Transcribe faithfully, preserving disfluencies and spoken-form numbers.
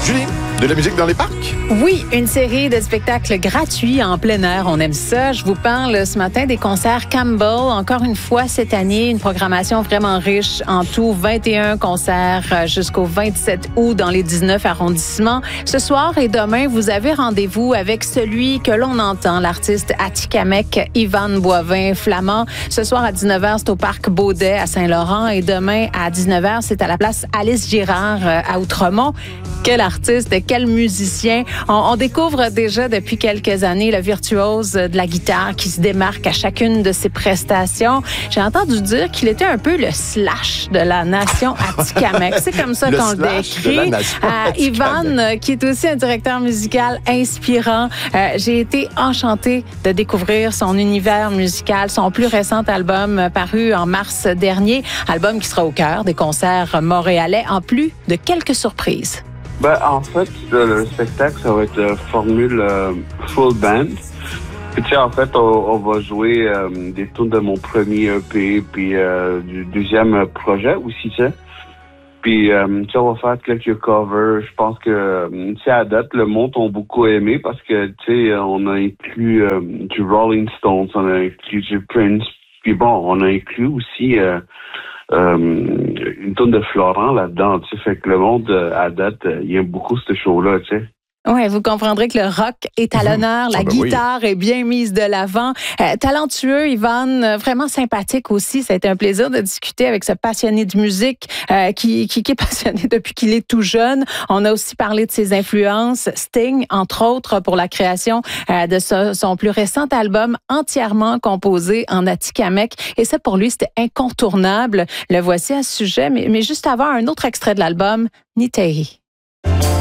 Julie, de la musique dans les parcs? Oui, une série de spectacles gratuits en plein air. On aime ça. Je vous parle ce matin des concerts Campbell. Encore une fois cette année, une programmation vraiment riche. En tout, vingt et un concerts jusqu'au vingt-sept août dans les dix-neuf arrondissements. Ce soir et demain, vous avez rendez-vous avec celui que l'on entend, l'artiste Atikamekw, Yvan Boivin, flamand. Ce soir à dix-neuf heures, c'est au Parc Baudet à Saint-Laurent. Et demain à dix-neuf heures, c'est à la place Alice Girard à Outremont. Quel artiste, quel musicien. On, on découvre déjà depuis quelques années le virtuose de la guitare qui se démarque à chacune de ses prestations. J'ai entendu dire qu'il était un peu le Slash de la nation Atikamekw. C'est comme ça qu'on le décrit. Euh, Yvan, qui est aussi un directeur musical inspirant. Euh, j'ai été enchantée de découvrir son univers musical, son plus récent album euh, paru en mars dernier. Album qui sera au cœur des concerts montréalais, en plus de quelques surprises. Ben, en fait, le spectacle, ça va être euh, formule euh, full band. Puis, tu sais, en fait, on, on va jouer euh, des tunes de mon premier E P, puis euh, du deuxième projet aussi, tu sais. Puis, euh, tu sais, on va faire quelques covers. Je pense que, tu sais, à date, le monde a beaucoup aimé parce que, tu sais, on a inclus euh, du Rolling Stones, on a inclus du Prince. Puis bon, on a inclus aussi... Euh, Euh, une tonne de Florent là-dedans, tu sais, fait que le monde, à date, il aime beaucoup ce show-là, tu sais. Oui, vous comprendrez que le rock est à l'honneur, la ah ben guitare oui. est bien mise de l'avant. Euh, talentueux, Yvan, euh, vraiment sympathique aussi. Ça a été un plaisir de discuter avec ce passionné de musique euh, qui, qui, qui est passionné depuis qu'il est tout jeune. On a aussi parlé de ses influences. Sting, entre autres, pour la création euh, de ce, son plus récent album entièrement composé en Atikamekw. Et ça, pour lui, c'était incontournable. Le voici à ce sujet, mais, mais juste avant, un autre extrait de l'album, Nitahi.